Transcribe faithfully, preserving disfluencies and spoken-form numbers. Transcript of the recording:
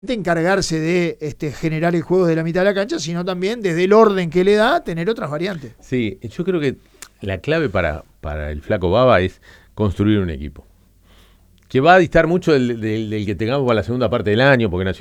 de encargarse de este, generar el juego de la mitad de la cancha, sino también desde el orden que le da tener otras variantes. Sí, yo creo que la clave para, para el Flaco Baba es construir un equipo. Que va a distar mucho del, del, del que tengamos para la segunda parte del año, porque Nacional